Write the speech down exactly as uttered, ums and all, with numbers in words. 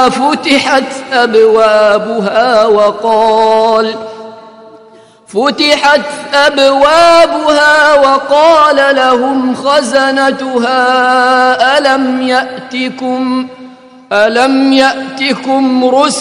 فتحت أبوابها وقال فتحت أبوابها وقال لهم خزنتها ألم يأتكم ألم يأتكم رسل